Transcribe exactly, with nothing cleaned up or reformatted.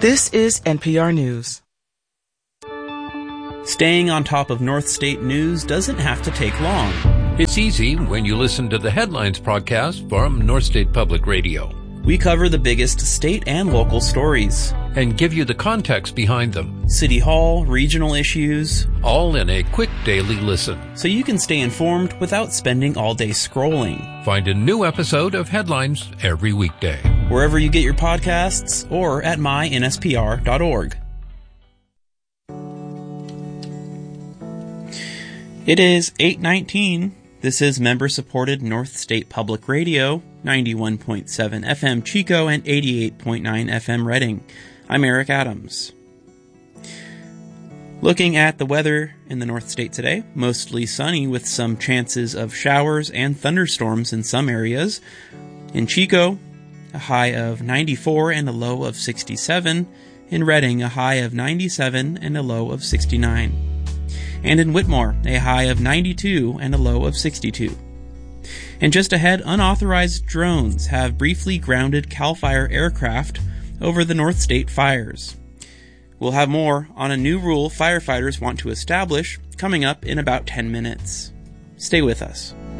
This is N P R News. Staying on top of North State news doesn't have to take long. It's easy when you listen to the Headlines podcast from North State Public Radio. We cover the biggest state and local stories and give you the context behind them. City Hall, regional issues, all in a quick daily listen. So you can stay informed without spending all day scrolling. Find a new episode of Headlines every weekday, wherever you get your podcasts or at my N S P R dot org. It is eight nineteen. This is member-supported North State Public Radio, ninety-one point seven F M Chico and eighty-eight point nine F M Reading. I'm Eric Adams. Looking at the weather in the North State today, mostly sunny with some chances of showers and thunderstorms in some areas. In Chico, a high of ninety-four and a low of sixty-seven. In Reading, a high of ninety-seven and a low of sixty-nine. And in Whitmore, a high of ninety-two and a low of sixty-two. And just ahead, unauthorized drones have briefly grounded CAL FIRE aircraft over the North State fires. We'll have more on a new rule firefighters want to establish coming up in about ten minutes. Stay with us.